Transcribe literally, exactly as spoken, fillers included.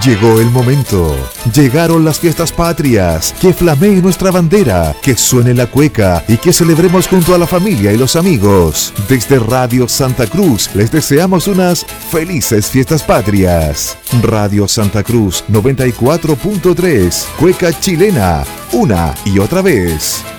Llegó el momento. Llegaron las fiestas patrias. Que flamee nuestra bandera, que suene la cueca y que celebremos junto a la familia y los amigos. Desde Radio Santa Cruz les deseamos unas felices fiestas patrias. Radio Santa Cruz noventa y cuatro punto tres, cueca chilena, una y otra vez.